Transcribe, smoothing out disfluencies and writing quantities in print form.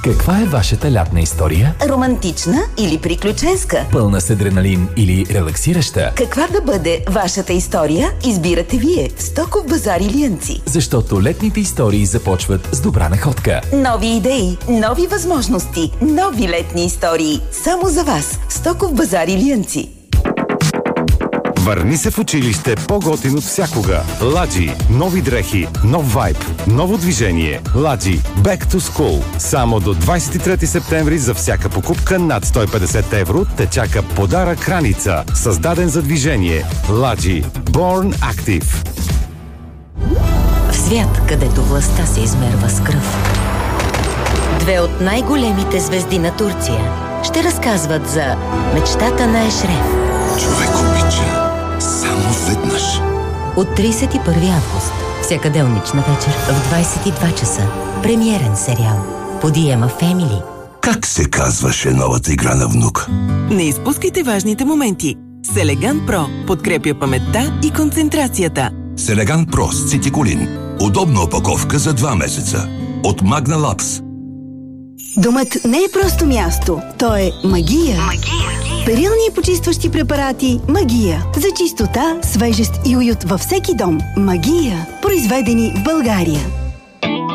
Каква е вашата лятна история? Романтична или приключенска? Пълна с адреналин или релаксираща? Каква да бъде вашата история, избирате вие в Стоков базар Илиянци. Защото летните истории започват с добра находка. Нови идеи, нови възможности, нови летни истории. Само за вас в Стоков базар Илиянци. Върни се в училище по-готин от всякога. Ладжи. Нови дрехи, нов вайб, ново движение. Ладжи. Back to school. Само до 23 септември за всяка покупка над 150 евро те чака подарък храница. Създаден за движение. Ладжи. Born Active. В свят, където властта се измерва с кръв, две от най-големите звезди на Турция ще разказват за мечтата на Ешреф. Човек обича само веднъж. От 31 август, всяка делнична вечер в 22 часа. Премиерен сериал по Диема Family. Как се казваше новата игра на внук? Не изпускайте важните моменти. Селеган Про подкрепя паметта и концентрацията. Селеган Про с цитиколин. Удобна опаковка за 2 месеца. От Magna Labs. Домът не е просто място, то е магия. Перилни и почистващи препарати Магия. За чистота, свежест и уют във всеки дом. Магия. Произведени в България.